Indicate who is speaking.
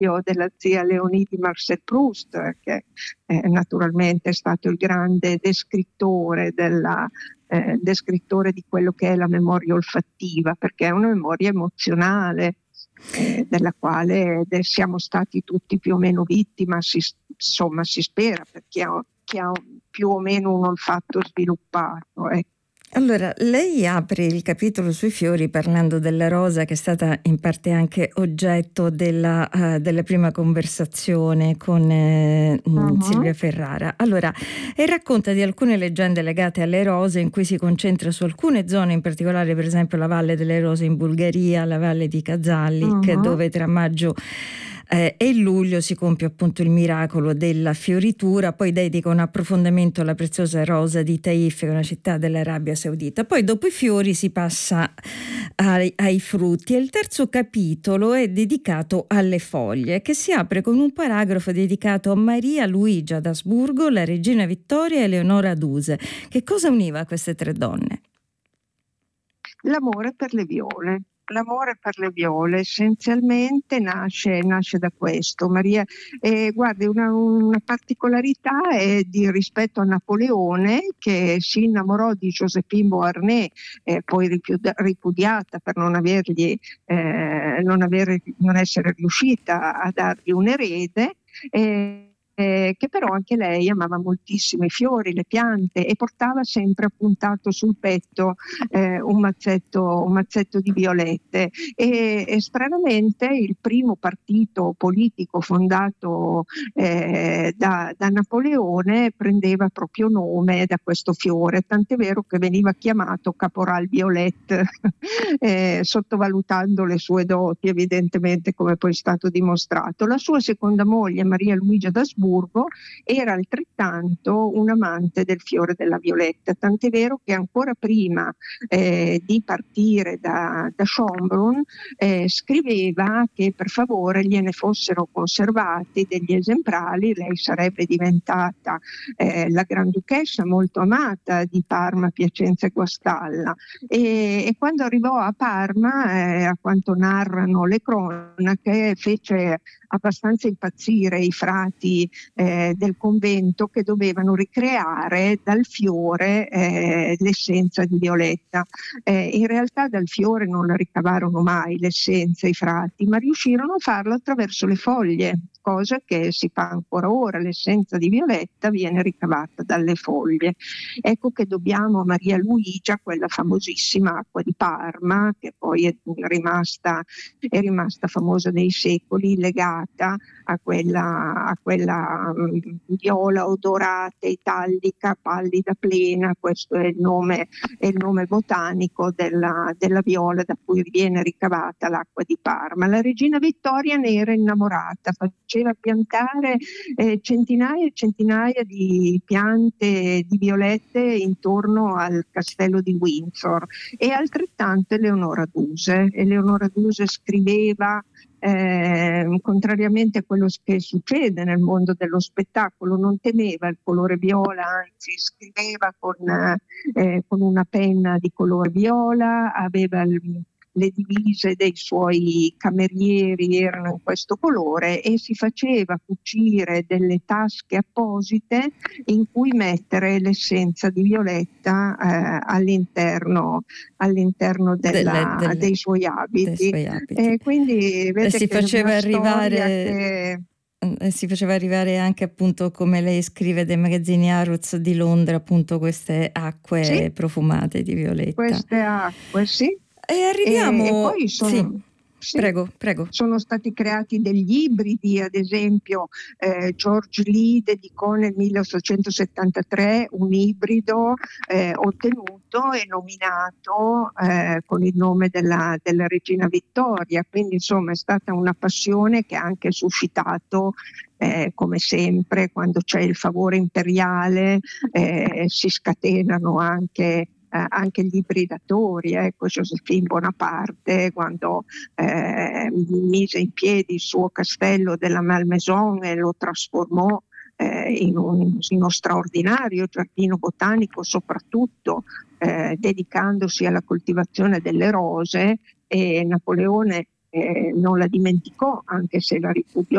Speaker 1: della zia Léonie di Marcel Proust, che naturalmente è stato il grande descrittore descrittore di quello che è la memoria olfattiva, perché è una memoria emozionale, della quale siamo stati tutti più o meno vittima, insomma si spera, per chi ha più o meno un olfatto sviluppato.
Speaker 2: Allora, lei apre il capitolo sui fiori parlando della rosa, che è stata in parte anche oggetto della prima conversazione con Silvia Ferrara. Allora, e racconta di alcune leggende legate alle rose, in cui si concentra su alcune zone, in particolare per esempio la Valle delle Rose in Bulgaria, la Valle di Kazalik, dove tra maggio e luglio si compie appunto il miracolo della fioritura. Poi dedica un approfondimento alla preziosa rosa di Taif, che è una città dell'Arabia Saudita. Poi dopo i fiori si passa ai frutti, e il terzo capitolo è dedicato alle foglie, che si apre con un paragrafo dedicato a Maria Luigia d'Asburgo, la regina Vittoria e Eleonora Duse. Che cosa univa queste tre donne?
Speaker 1: L'amore per le viole. L'amore per le viole essenzialmente nasce da questo. Maria, guardi, una particolarità è rispetto a Napoleone, che si innamorò di Joséphine Beauharnais, poi ripudiata per non essere riuscita a dargli un erede. Che però anche lei amava moltissimo i fiori, le piante, e portava sempre appuntato sul petto un mazzetto di violette, e stranamente il primo partito politico fondato da Napoleone prendeva proprio nome da questo fiore, tant'è vero che veniva chiamato Caporal Violette, sottovalutando le sue doti, evidentemente, come poi è stato dimostrato. La sua seconda moglie, Maria Luigia d'Asburgo, era altrettanto un amante del fiore della violetta, tant'è vero che ancora prima di partire da Schönbrunn scriveva che per favore gliene fossero conservati degli esemplari. Lei sarebbe diventata la Granduchessa, molto amata di Parma, Piacenza e Guastalla, e quando arrivò a Parma, a quanto narrano le cronache, fece abbastanza impazzire i frati del convento, che dovevano ricreare dal fiore l'essenza di violetta. In realtà dal fiore non la ricavarono mai l'essenza i frati, ma riuscirono a farlo attraverso le foglie, cosa che si fa ancora ora. L'essenza di violetta viene ricavata dalle foglie. Ecco che dobbiamo a Maria Luigia quella famosissima acqua di Parma, che poi è rimasta famosa nei secoli, legata a quella viola odorata, itallica, pallida, plena. Questo è il nome botanico della viola da cui viene ricavata l'acqua di Parma. La regina Vittoria ne era innamorata, faceva piantare centinaia e centinaia di piante di violette intorno al castello di Windsor, e altrettanto Eleonora Duse. Eleonora Duse scriveva, contrariamente a quello che succede nel mondo dello spettacolo, non temeva il colore viola, anzi scriveva con una penna di colore viola, aveva le divise dei suoi camerieri erano in questo colore, e si faceva cucire delle tasche apposite in cui mettere l'essenza di violetta all'interno dei suoi abiti. E quindi vede
Speaker 2: si
Speaker 1: che
Speaker 2: faceva
Speaker 1: arrivare
Speaker 2: si faceva arrivare anche, appunto, come lei scrive, dai magazzini Harrods di Londra, appunto, queste acque profumate di violetta.
Speaker 1: Queste acque, sì.
Speaker 2: E arriviamo...
Speaker 1: E poi sono...
Speaker 2: Sì. Prego.
Speaker 1: Sono stati creati degli ibridi, ad esempio George Lee dedicò nel 1873 un ibrido ottenuto e nominato con il nome della regina Vittoria. Quindi insomma è stata una passione che ha anche suscitato, come sempre quando c'è il favore imperiale, si scatenano anche gli ibridatori. Ecco, Joséphine Bonaparte, quando mise in piedi il suo castello della Malmaison e lo trasformò in uno straordinario giardino botanico, soprattutto dedicandosi alla coltivazione delle rose, e Napoleone non la dimenticò, anche se la ripudiò